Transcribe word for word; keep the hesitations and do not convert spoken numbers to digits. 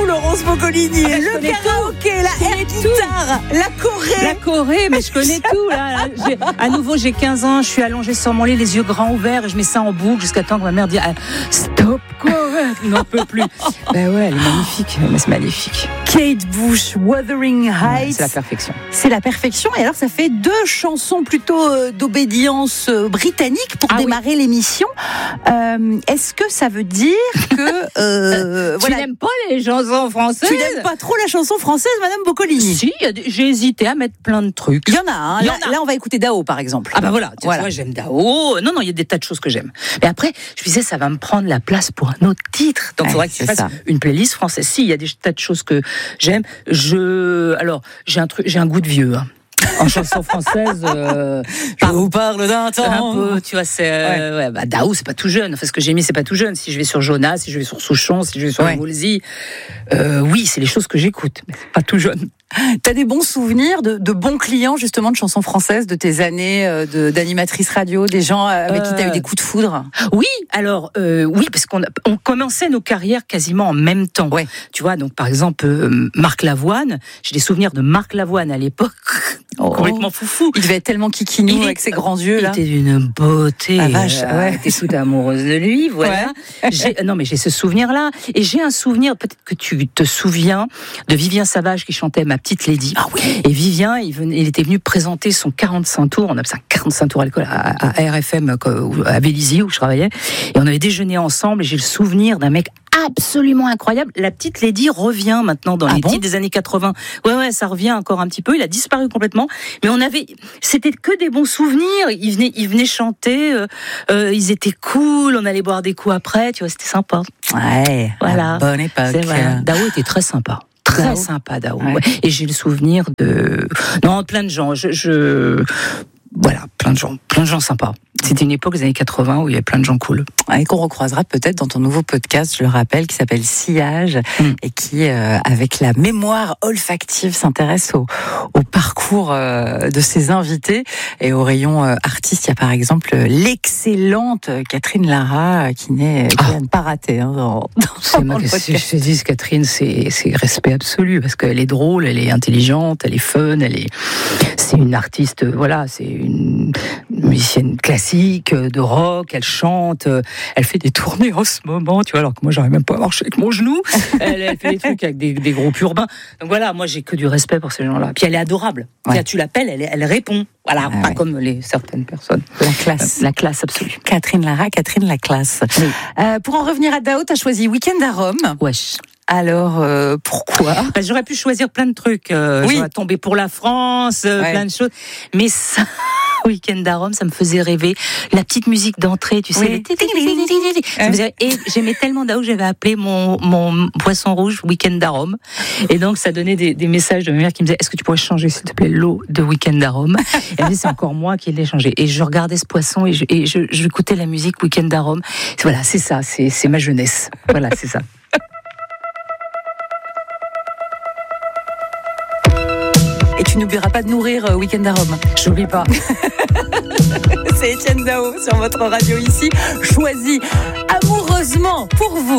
Laurence Boccolini. Ah, le karaoké, la air guitare, la Corée. La Corée, mais je connais tout. Là. J'ai, à nouveau, j'ai quinze ans, je suis allongée sur mon lit, les yeux grands ouverts, et je mets ça en boucle jusqu'à temps que ma mère dit ah, stop Corée, n'en peut plus. Ben ouais, elle est magnifique, mais c'est magnifique. Kate Bush, Wuthering Heights. Ouais, c'est la perfection. C'est la perfection. Et alors, ça fait deux chansons plutôt euh, d'obédience euh, britannique pour ah, démarrer oui. l'émission. Euh, est-ce que ça veut dire que euh, tu voilà, n'aimes pas les chansons françaises? Tu n'aimes pas trop la chanson française, Madame Boccolini? Si, j'ai hésité à mettre plein de trucs. Il y en a. Hein. Il y Là, en a. là, on va écouter Dao, par exemple. Ah bah voilà, tu voilà. vois, j'aime Dao. Non, non, il y a des tas de choses que j'aime. Mais après, je me disais, ça va me prendre la place pour un autre titre. Donc, il ouais, faudrait que tu fasses ça. Une playlist française. Si, il y a des tas de choses que j'aime. Je, alors, j'ai un truc, j'ai un goût de vieux. Hein. En chanson française, euh, je vous parle d'un temps. Un peu, tu vois, c'est euh, ouais. Ouais, bah, Dao, c'est pas tout jeune. Enfin, ce que j'ai mis, c'est pas tout jeune. Si je vais sur Jonas, si je vais sur Souchon, si je vais sur ouais. Woolsey, euh, oui, c'est les choses que j'écoute, mais c'est pas tout jeune. T'as des bons souvenirs de, de bons clients justement de chansons françaises de tes années de, d'animatrice radio, des gens avec euh... qui t'as eu des coups de foudre? Oui, alors euh, oui, parce qu'on a, on commençait nos carrières quasiment en même temps. Ouais. Tu vois, donc par exemple euh, Marc Lavoine, j'ai des souvenirs de Marc Lavoine à l'époque. Oh. Complètement foufou. Il devait être tellement kikinou il avec est, ses grands yeux là. Il était d'une beauté. Ah vache, euh, ouais. T'es toute amoureuse de lui, voilà. Ouais. J'ai, non mais j'ai ce souvenir-là, et j'ai un souvenir, peut-être que tu te souviens, de Vivien Savage qui chantait Ma Petite Lady. Ah oui. Et Vivien, il, venait, il était venu présenter son quarante-cinq tours, on appelle ça quarante-cinq tours à l'école, à, à R F M, à Vélizy où je travaillais, et on avait déjeuné ensemble, et j'ai le souvenir d'un mec absolument incroyable. La Petite Lady revient maintenant dans ah les bon titres des années quatre-vingts. Ouais, ouais, ça revient encore un petit peu. Il a disparu complètement. Mais on avait, c'était que des bons souvenirs. Ils venaient, ils venaient chanter. Euh, euh, ils étaient cool. On allait boire des coups après. Tu vois, c'était sympa. Ouais. Voilà. Bonne époque. C'est vrai. Dao était très sympa. Très Dao. sympa, Dao. Ouais. Ouais. Et j'ai le souvenir de, non, plein de gens. Je, je, voilà, plein de gens, plein de gens sympas. C'était une époque des années quatre-vingts où il y avait plein de gens cool. Et qu'on recroisera peut-être dans ton nouveau podcast, je le rappelle, qui s'appelle Sillage, mmh. et qui, euh, avec la mémoire olfactive, s'intéresse au, au parcours euh, de ses invités. Et au rayon euh, artiste, il y a par exemple l'excellente Catherine Lara, qui n'est ah. pas ratée. Hein, dans, dans c'est ma, si je te dis, Catherine, c'est, c'est respect absolu, parce qu'elle est drôle, elle est intelligente, elle est fun, elle est, c'est une artiste, voilà, c'est une musicienne classique, de rock, elle chante, elle fait des tournées en ce moment, tu vois, alors que moi j'arrive même pas à marcher avec mon genou. Elle, elle fait des trucs avec des, des groupes urbains. Donc voilà, moi j'ai que du respect pour ces gens-là. Puis elle est adorable. Ouais. Tu l'appelles, elle, elle répond. Voilà, ah, pas ouais. comme les certaines personnes. La classe. Euh, la classe absolue. Catherine Lara, Catherine la classe. Oui. Euh, pour en revenir à Dao, t'as choisi Week-end à Rome. Wesh. Alors, euh, pourquoi? Bah, j'aurais pu choisir plein de trucs. Euh, oui. J'aurais tombé pour la France, euh, ouais. plein de choses. Mais ça, Week-end à Rome, ça me faisait rêver. La petite musique d'entrée, tu sais. Oui. Les... Ça me faisait... Et j'aimais tellement Dao que j'avais appelé mon, mon poisson rouge Week-end à Rome. Et donc, ça donnait des, des messages de ma mère qui me disait, est-ce que tu pourrais changer, s'il te plaît, l'eau de Week-end à Rome? Et elle me disait, c'est encore moi qui l'ai changé. Et je regardais ce poisson et je, et je, je écoutais la musique Week-end à Rome. Voilà, c'est ça, c'est, c'est ma jeunesse. Voilà, c'est ça. Et tu n'oublieras pas de nourrir euh, Week-end à Rome. J'oublie pas. C'est Etienne Dao sur votre radio ici, choisi amoureusement pour vous.